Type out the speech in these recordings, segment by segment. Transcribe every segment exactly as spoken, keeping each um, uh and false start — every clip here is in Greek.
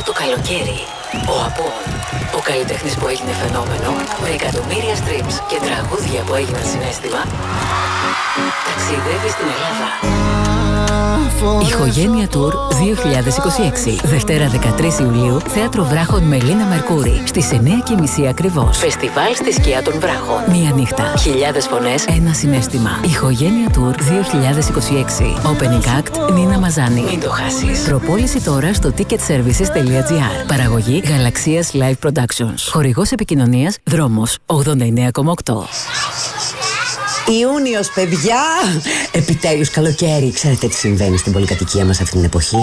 το καλοκαίρι. Ο Απόν, ο καλλιτέχνης που έγινε φαινόμενο, με εκατομμύρια streams και τραγούδια που έγιναν συναίσθημα, ταξιδεύει στην Ελλάδα. Ηχογένεια Tour δύο χιλιάδες είκοσι έξι. Δευτέρα δεκατρείς Ιουλίου, Θέατρο Βράχων με Λίνα Μερκούρη. Στις εννιά και μισή ακριβώς. Φεστιβάλ στη σκιά των Βράχων. Μία νύχτα. Χιλιάδες φωνές, ένα συναίσθημα. Ηχογένεια Tour δύο χιλιάδες είκοσι έξι. Opening Act Νίνα Μαζάνη. Μην το χάσεις. Προπόληση τώρα στο ticket services τελεία τζι άρ. Παραγωγή Γαλαξίας Live Productions. Χορηγός επικοινωνίας Δρόμος ογδόντα εννέα κόμμα οκτώ. Ιούνιος, παιδιά! Επιτέλους καλοκαίρι. Ξέρετε τι συμβαίνει στην πολυκατοικία μας αυτή την εποχή?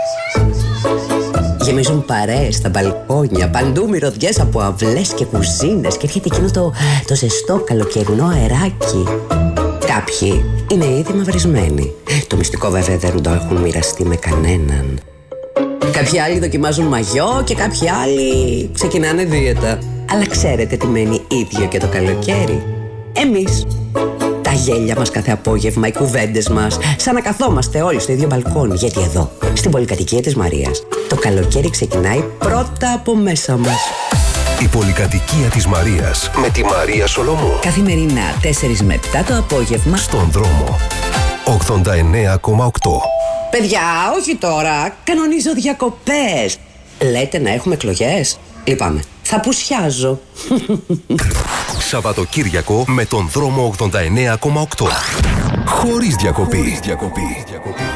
Γεμίζουν παρέες στα μπαλκόνια, παντού μυρωδιές από αυλές και κουζίνες και έρχεται εκείνο το, το ζεστό καλοκαιρινό αεράκι. Κάποιοι είναι ήδη μαυρισμένοι. Το μυστικό βέβαια δεν το έχουν μοιραστεί με κανέναν. Κάποιοι άλλοι δοκιμάζουν μαγιό και κάποιοι άλλοι ξεκινάνε δίαιτα. Αλλά ξέρετε τι μένει ίδιο και το καλοκαίρι? Εμείς. Τα γέλια μας κάθε απόγευμα, οι κουβέντες μας, σαν να καθόμαστε όλοι στο ίδιο μπαλκόνι. Γιατί εδώ, στην πολυκατοικία της Μαρίας, το καλοκαίρι ξεκινάει πρώτα από μέσα μας. Η πολυκατοικία της Μαρίας με τη Μαρία Σολομού. Καθημερινά τέσσερις με επτά το απόγευμα. Στον Δρόμο ογδόντα εννέα κόμμα οκτώ. Παιδιά, όχι τώρα. Κανονίζω διακοπές. Λέτε να έχουμε εκλογές? Λυπάμαι. Θα πουσιάζω. Σαββατοκύριακο με τον Δρόμο ογδόντα εννέα κόμμα οκτώ. Χωρίς διακοπή. Χωρίς διακοπή.